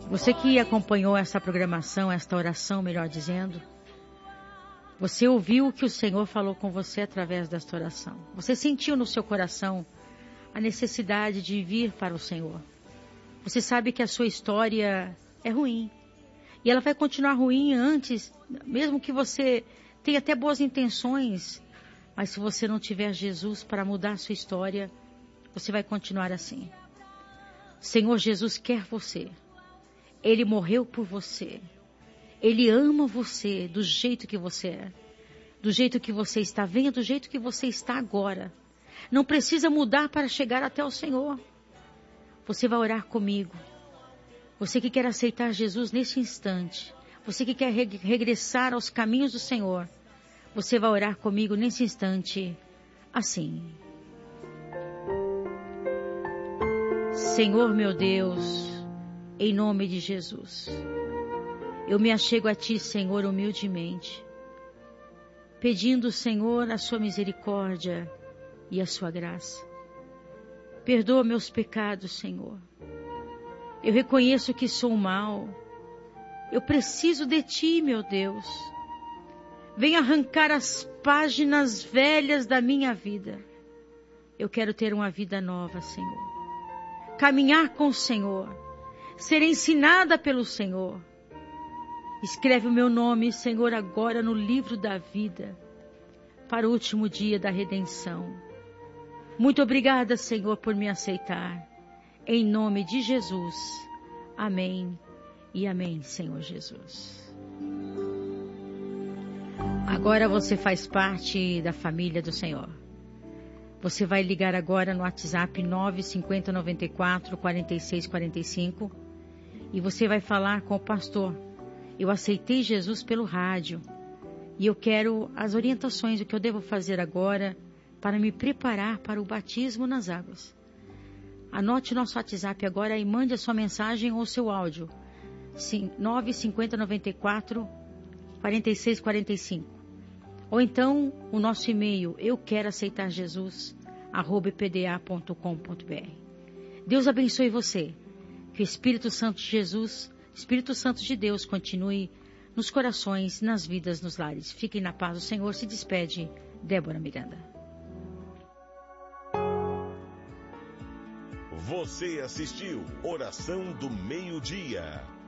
Você que acompanhou essa programação, esta oração, melhor dizendo, você ouviu o que o Senhor falou com você através desta oração. Você sentiu no seu coração a necessidade de vir para o Senhor. Você sabe que a sua história é ruim. E ela vai continuar ruim antes, mesmo que você tenha até boas intenções. Mas se você não tiver Jesus para mudar a sua história, você vai continuar assim. O Senhor Jesus quer você. Ele morreu por você. Ele ama você do jeito que você é. Do jeito que você está. Venha do jeito que você está agora. Não precisa mudar para chegar até o Senhor. Você vai orar comigo. Você que quer aceitar Jesus neste instante. Você que quer regressar aos caminhos do Senhor. Você vai orar comigo nesse instante assim. Senhor meu Deus, em nome de Jesus, eu me achego a Ti, Senhor, humildemente, pedindo, Senhor, a Sua misericórdia e a Sua graça. Perdoa meus pecados, Senhor. Eu reconheço que sou mal. Eu preciso de Ti, meu Deus. Venha arrancar as páginas velhas da minha vida. Eu quero ter uma vida nova, Senhor. Caminhar com o Senhor. Ser ensinada pelo Senhor. Escreve o meu nome, Senhor, agora no livro da vida, para o último dia da redenção. Muito obrigada, Senhor, por me aceitar. Em nome de Jesus. Amém e amém, Senhor Jesus. Agora você faz parte da família do Senhor. Você vai ligar agora no WhatsApp 95094-4645 e você vai falar com o pastor. Eu aceitei Jesus pelo rádio e eu quero as orientações do que eu devo fazer agora para me preparar para o batismo nas águas. Anote nosso WhatsApp agora e mande a sua mensagem ou seu áudio. 95094-4645. Ou então o nosso e-mail, euqueroaceitarjesus@pda.com.br. Deus abençoe você. Que o Espírito Santo de Jesus, Espírito Santo de Deus, continue nos corações, nas vidas, nos lares. Fiquem na paz. O Senhor se despede. Débora Miranda. Você assistiu Oração do Meio-Dia.